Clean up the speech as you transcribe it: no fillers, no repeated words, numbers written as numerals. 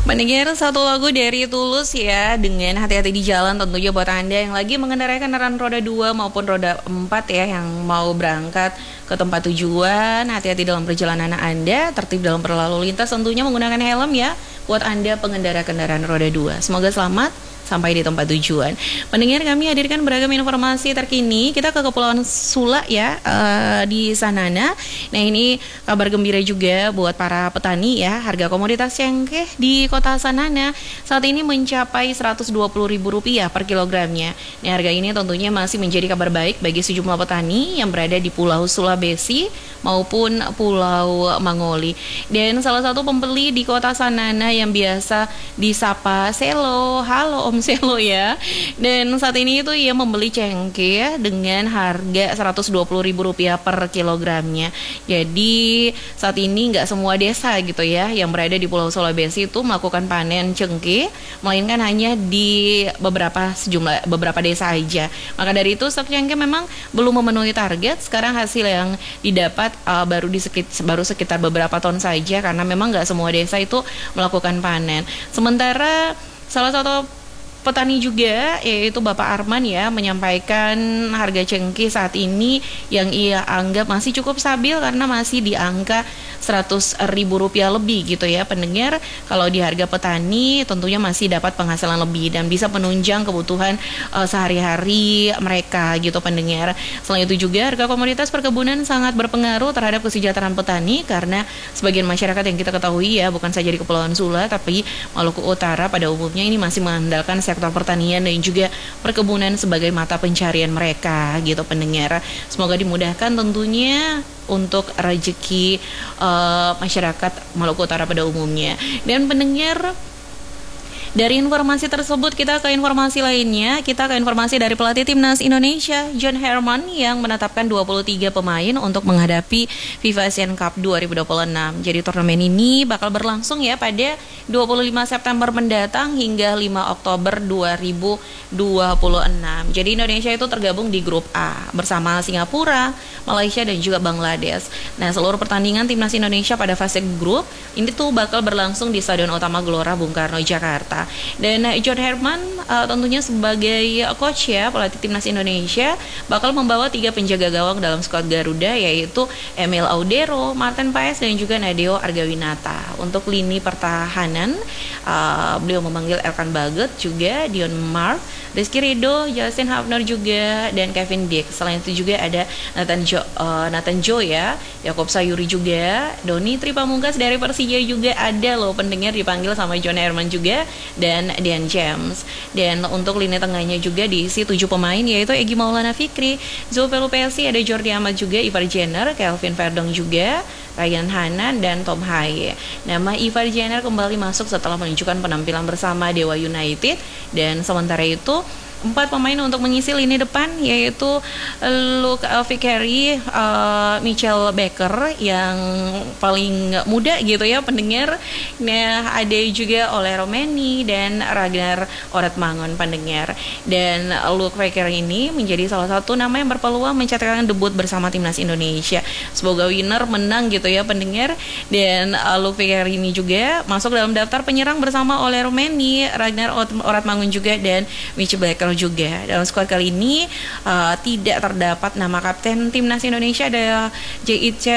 Mendengar satu lagu dari Tulus ya, dengan hati-hati di jalan tentunya buat Anda yang lagi mengendarai kendaraan roda 2 maupun roda 4 ya, yang mau berangkat ke tempat tujuan. Hati-hati dalam perjalanan Anda, tertib dalam berlalu lintas, tentunya menggunakan helm ya buat Anda pengendara kendaraan roda 2. Semoga selamat sampai di tempat tujuan. Pendengar, kami hadirkan beragam informasi terkini. Kita ke Kepulauan Sula ya, di Sanana. Nah, ini kabar gembira juga buat para petani ya. Harga komoditas cengkeh di Kota Sanana saat ini mencapai Rp120.000 per kilogramnya. Nah, harga ini tentunya masih menjadi kabar baik bagi sejumlah petani yang berada di Pulau Sulawesi maupun Pulau Mangoli. Dan salah satu pembeli di Kota Sanana yang biasa disapa Selo, halo Om Selo ya. Dan saat ini itu ia membeli cengkeh dengan harga Rp120.000 per kilogramnya. Jadi saat ini nggak semua desa gitu ya yang berada di Pulau Sulawesi itu melakukan panen cengkeh, melainkan hanya di beberapa desa aja. Maka dari itu stok cengkeh memang belum memenuhi target. Sekarang hasil yang didapat baru sekitar beberapa ton saja, karena memang nggak semua desa itu melakukan panen. Sementara salah satu petani juga, yaitu Bapak Arman ya, menyampaikan harga cengkeh saat ini yang ia anggap masih cukup stabil karena masih di angka Rp100.000 lebih gitu ya pendengar. Kalau di harga petani tentunya masih dapat penghasilan lebih dan bisa menunjang kebutuhan sehari-hari mereka gitu pendengar. Selain itu juga harga komoditas perkebunan sangat berpengaruh terhadap kesejahteraan petani, karena sebagian masyarakat yang kita ketahui ya, bukan saja di Kepulauan Sula tapi Maluku Utara pada umumnya ini masih mengandalkan sektor pertanian dan juga perkebunan sebagai mata pencarian mereka gitu pendengar. Semoga dimudahkan tentunya untuk rezeki masyarakat Maluku Utara pada umumnya. Dan pendengar, dari informasi tersebut kita ke informasi lainnya. Kita ke informasi dari pelatih timnas Indonesia John Herman yang menetapkan 23 pemain untuk menghadapi FIFA Asian Cup 2026. Jadi turnamen ini bakal berlangsung ya pada 25 September mendatang hingga 5 Oktober 2026. Jadi Indonesia itu tergabung di grup A bersama Singapura, Malaysia dan juga Bangladesh. Nah, seluruh pertandingan timnas Indonesia pada fase grup ini tuh bakal berlangsung di Stadion Utama Gelora Bung Karno, Jakarta. Dan John Herman tentunya sebagai coach ya, pelatih timnas Indonesia bakal membawa 3 penjaga gawang dalam skuad Garuda, yaitu Emil Audero, Martin Paes dan juga Nadeo Argawinata. Untuk lini pertahanan beliau memanggil Elkan Baget, juga Dion Mark, Rizky Ridho, Justin Hafner juga dan Kevin Dick. Selain itu juga ada Nathan Jo ya, Yakob Sayuri juga, Doni Tripamungkas dari Persija juga ada loh pendengar, dipanggil sama John Herman juga, dan Dean James. Dan untuk lini tengahnya juga diisi 7 pemain, yaitu Egy Maulana Fikri, Zulfelu Pelsi, ada Jordi Amat juga, Ivar Jenner, Kelvin Verdong juga, Ryan Hanan dan Tom Haye. Nama Ivar Jenner kembali masuk setelah menunjukkan penampilan bersama Dewa United. Dan sementara itu 4 pemain untuk mengisi lini depan, yaitu Luke Vickery, Michel Becker yang paling muda gitu ya pendengar. Nah, ada juga Ole Romeni dan Ragnar Oratmangun pendengar. Dan Luke Vickery ini menjadi salah satu nama yang berpeluang mencatatkan debut bersama timnas Indonesia. Semoga winner menang gitu ya pendengar. Dan Luke Vickery ini juga masuk dalam daftar penyerang bersama Ole Romeni, Ragnar Oratmangun juga dan Michel Becker juga. Dalam skuad kali ini tidak terdapat nama kapten timnas Indonesia, ada J.I.C.